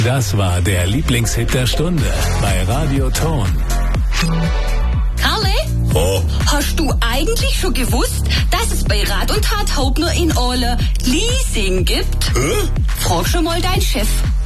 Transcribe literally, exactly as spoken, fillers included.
Das war der Lieblingshit der Stunde bei Radio Ton. Karle? Oh. Hast du eigentlich schon gewusst, dass es bei Rat und Tat Hauptner in Ole Leasing gibt? Hä? Frag schon mal deinen Chef.